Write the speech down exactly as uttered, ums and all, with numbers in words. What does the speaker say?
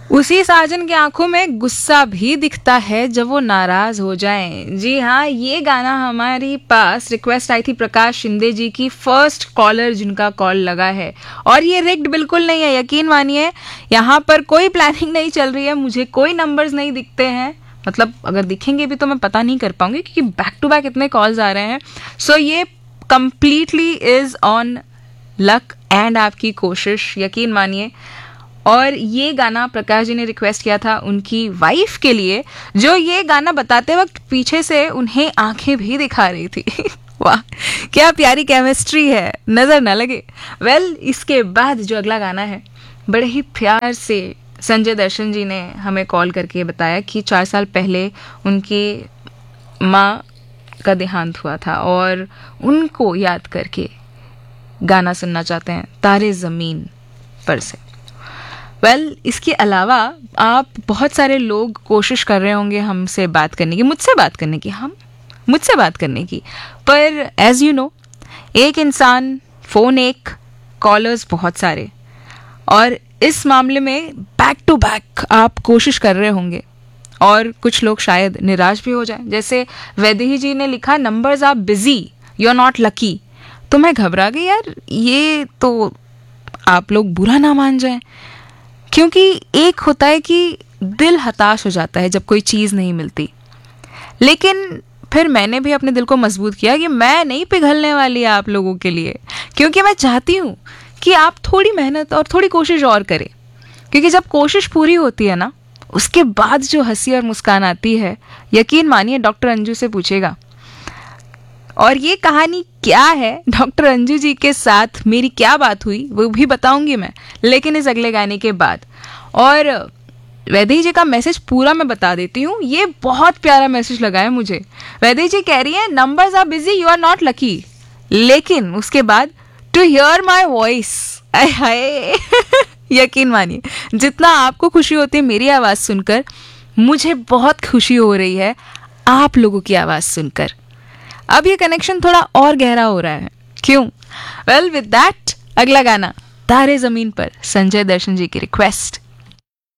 उसी साजन की आंखों में गुस्सा भी दिखता है जब वो नाराज हो जाएं। जी हाँ, ये गाना हमारी पास रिक्वेस्ट आई थी प्रकाश शिंदे जी की, फर्स्ट कॉलर जिनका कॉल लगा है। और ये रिग्ड बिल्कुल नहीं है, यकीन मानिए, यहाँ पर कोई प्लानिंग नहीं चल रही है, मुझे कोई नंबर्स नहीं दिखते हैं, मतलब अगर दिखेंगे भी तो मैं पता नहीं कर पाऊंगी क्योंकि बैक टू बैक इतने कॉल्स आ रहे हैं। सो so, ये completely is on luck and आपकी कोशिश, यकीन मानिए। और ये गाना प्रकाश जी ने रिक्वेस्ट किया था उनकी वाइफ के लिए, जो ये गाना बताते वक्त पीछे से उन्हें आंखें भी दिखा रही थी। वाह, क्या प्यारी केमिस्ट्री है, नजर न लगे। वेल well, इसके बाद जो अगला गाना है, बड़े ही प्यार से संजय दर्शन जी ने हमें कॉल करके बताया कि चार साल पहले उनकी माँ का देहांत हुआ था और उनको याद करके गाना सुनना चाहते हैं, तारे ज़मीन पर से। वेल well, इसके अलावा आप बहुत सारे लोग कोशिश कर रहे होंगे हमसे बात करने की, मुझसे बात करने की, हम मुझसे बात करने की, पर एज यू नो, एक इंसान, फ़ोन एक, कॉलर्स बहुत सारे, और इस मामले में बैक टू बैक आप कोशिश कर रहे होंगे और कुछ लोग शायद निराश भी हो जाएं। जैसे वैदेही जी ने लिखा, numbers are busy, you are not lucky. तो मैं घबरा गई, यार ये तो आप लोग बुरा ना मान जाएं, क्योंकि एक होता है कि दिल हताश हो जाता है जब कोई चीज़ नहीं मिलती, लेकिन फिर मैंने भी अपने दिल को मजबूत किया कि मैं नहीं पिघलने वाली आप लोगों के लिए, क्योंकि मैं चाहती हूँ कि आप थोड़ी मेहनत और थोड़ी कोशिश और करें, क्योंकि जब कोशिश पूरी होती है ना, उसके बाद जो हंसी और मुस्कान आती है, यकीन मानिए डॉक्टर अंजू से पूछेगा। और ये कहानी क्या है, डॉक्टर अंजू जी के साथ मेरी क्या बात हुई, वो भी बताऊंगी मैं, लेकिन इस अगले गाने के बाद। और वैदेही जी का मैसेज पूरा मैं बता देती हूँ, ये बहुत प्यारा मैसेज लगा है मुझे। वैदेही जी कह रही है, numbers are busy, you are not lucky, लेकिन उसके बाद टू हियर माई वॉइस, आय हाय। यकीन मानिए, जितना आपको खुशी होती है मेरी आवाज़ सुनकर, मुझे बहुत खुशी हो रही है आप लोगों की आवाज़ सुनकर। अब ये कनेक्शन थोड़ा और गहरा हो रहा है, क्यों? वेल विद दैट, अगला गाना तारे ज़मीन पर, संजय दर्शन जी की रिक्वेस्ट।